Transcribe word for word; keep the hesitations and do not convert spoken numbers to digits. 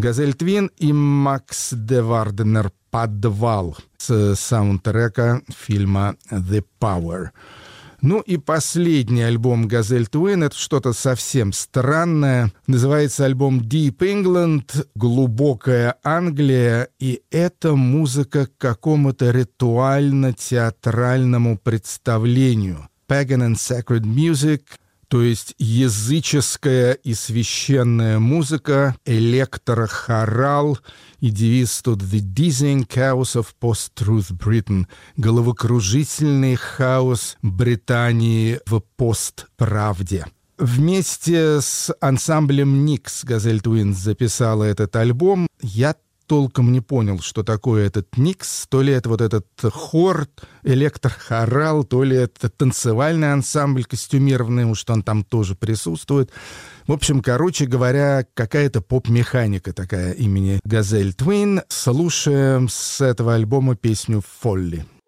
«Газель Твин» и Макс де Варденер «Подвал» с саундтрека фильма «The Power». Ну и последний альбом «Газель Твин» — это что-то совсем странное. Называется альбом «Deep England», «Глубокая Англия», и это музыка к какому-то ритуально-театральному представлению. «Pagan and Sacred Music», то есть языческая и священная музыка, электрохорал, и девиз тут «The Dizzying Chaos of Post-Truth Britain» — головокружительный хаос Британии в постправде. Вместе с ансамблем «Никс» «Газель Твин» записала этот альбом. Я толком не понял, что такое этот «Никс». То ли это вот этот хор, электрохорал, то ли это танцевальный ансамбль костюмированный, уж он там тоже присутствует. В общем, короче говоря, какая-то поп-механика такая имени «Газель Твин». Слушаем с этого альбома песню «Фолли».